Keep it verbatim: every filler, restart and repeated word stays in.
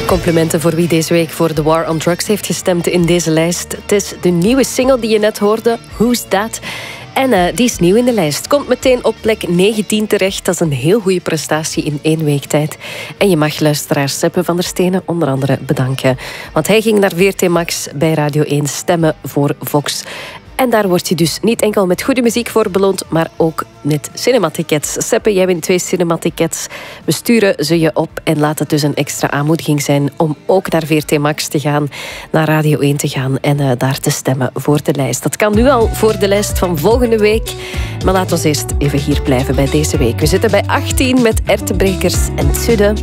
Complimenten voor wie deze week voor The War on Drugs heeft gestemd in deze lijst. Het is de nieuwe single die je net hoorde, Who's That? En uh, die is nieuw in de lijst. Komt meteen op plek negentien terecht. Dat is een heel goede prestatie in één week tijd. En je mag luisteraar Seppe van der Stenen onder andere bedanken. Want hij ging naar V R T Max bij Radio één stemmen voor Vox. En daar word je dus niet enkel met goede muziek voor beloond, maar ook met cinematickets. Seppe, jij wint twee cinematickets. We sturen ze je op en laat het dus een extra aanmoediging zijn om ook naar V R T Max te gaan, naar Radio één te gaan en uh, daar te stemmen voor de lijst. Dat kan nu al voor de lijst van volgende week. Maar laten we eerst even hier blijven bij deze week. We zitten bij achttien met Ertebrekers en Tsude.